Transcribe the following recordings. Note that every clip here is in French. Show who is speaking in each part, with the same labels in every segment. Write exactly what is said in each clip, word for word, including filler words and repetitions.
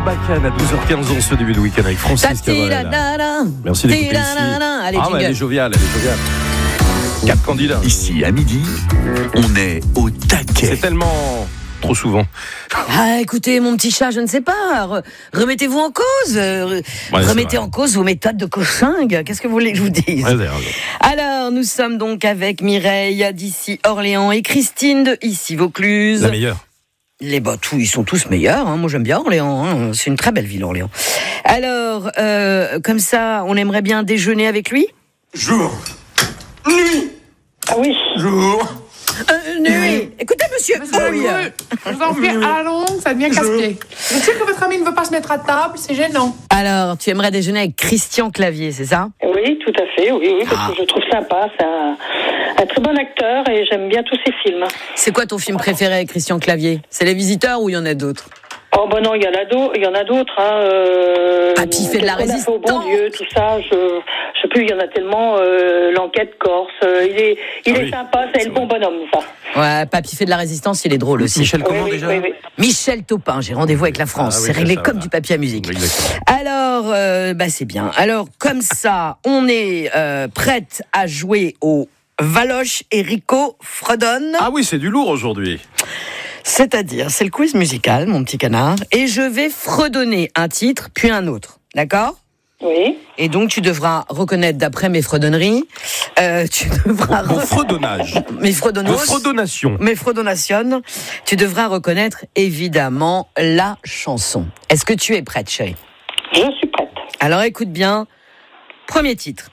Speaker 1: Sarbacane à douze heures quinze en ce début de week-end avec Francis Cabrel. Merci d'écouter ici.
Speaker 2: Allez,
Speaker 1: ah, ouais, elle est joviale, elle est joviale. Quatre candidats.
Speaker 3: Ici, à midi, on est au taquet.
Speaker 1: C'est tellement... trop souvent.
Speaker 2: Ah, écoutez, mon petit chat, je ne sais pas. Re- remettez-vous en cause. Euh,
Speaker 1: Ouais,
Speaker 2: remettez en cause vos méthodes de coaching. Qu'est-ce que vous voulez que je vous dise ?
Speaker 1: Ouais, d'ailleurs.
Speaker 2: Alors, nous sommes donc avec Mireille d'ici Orléans et Christine de ici Vaucluse.
Speaker 1: La meilleure.
Speaker 2: Les bah, tous, ils sont tous meilleurs. Hein. Moi, j'aime bien Orléans. Hein. C'est une très belle ville, Orléans. Alors, euh, comme ça, on aimerait bien déjeuner avec lui ?
Speaker 4: Jour. Nuit.
Speaker 5: Ah oui.
Speaker 4: Jour.
Speaker 2: euh, Nuit. Écoutez, monsieur. Oui.
Speaker 6: Je vous en prie, allons, ça devient casse-pied. Je sais que votre ami ne veut pas se mettre à table, c'est gênant.
Speaker 2: Alors, tu aimerais déjeuner avec Christian Clavier, c'est ça ?
Speaker 5: Oui, tout à fait, oui, oui, parce
Speaker 2: Ah.
Speaker 5: que je trouve sympa, c'est un, un très bon acteur et j'aime bien tous ses films.
Speaker 2: C'est quoi ton film préféré avec Christian Clavier ? C'est Les Visiteurs ou il y en a d'autres ?
Speaker 5: Oh ben non, il y en a d'autres, il y en a d'autres, hein. Euh,
Speaker 2: Papy fait de la
Speaker 5: Qu'est-ce qu'on a fait au
Speaker 2: résistance.
Speaker 5: bon Dieu, tout ça, je, je sais plus, il y en a tellement. Euh, L'enquête corse, euh, il est, il
Speaker 1: Ah
Speaker 5: est
Speaker 1: oui,
Speaker 5: sympa, c'est
Speaker 1: c'est
Speaker 5: le bon bonhomme, ça.
Speaker 2: Ouais, Papy fait de la résistance, il est drôle aussi.
Speaker 1: Michel, comment
Speaker 5: oui,
Speaker 1: déjà
Speaker 5: oui, oui.
Speaker 2: Michel Taupin, j'ai rendez-vous avec la France.
Speaker 1: Ah oui,
Speaker 2: c'est
Speaker 1: ça,
Speaker 2: réglé
Speaker 1: ça,
Speaker 2: comme
Speaker 1: va.
Speaker 2: du papier à musique.
Speaker 1: Exactement.
Speaker 2: Alors, euh, bah c'est bien. Alors, comme ça, on est euh, prête à jouer au Valoche et Rico fredonne.
Speaker 1: Ah oui, c'est du lourd aujourd'hui.
Speaker 2: C'est-à-dire, c'est le quiz musical, mon petit canard, et je vais fredonner un titre, puis un autre. D'accord ?
Speaker 5: Oui.
Speaker 2: Et donc, tu devras reconnaître, d'après mes fredonneries, euh, tu devras...
Speaker 1: Mon
Speaker 2: re-
Speaker 1: fredonnage.
Speaker 2: Mes fredonnos.
Speaker 1: Vos fredonnations.
Speaker 2: Mes fredonnations. Tu devras reconnaître, évidemment, la chanson. Est-ce que tu es prête, chérie ?
Speaker 5: Je suis prête.
Speaker 2: Alors, écoute bien. Premier titre.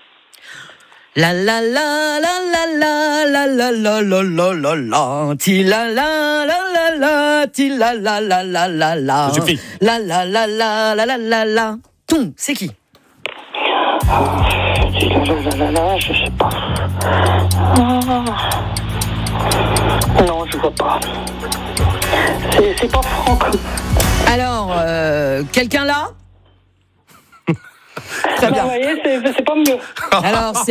Speaker 2: La la la la la la la la la la la la la ti la la la la la ti la la la la la la
Speaker 1: Ça suffit.
Speaker 2: la la la la la la la la. Ton, c'est qui ?
Speaker 5: Je là, là, là, je sais pas. Ah. Non, je vois pas. C'est, c'est pas franc.
Speaker 2: Alors, euh, quelqu'un là ? Très
Speaker 5: Vous
Speaker 2: bien.
Speaker 5: voyez, c'est, c'est pas mieux.
Speaker 2: Alors, c'est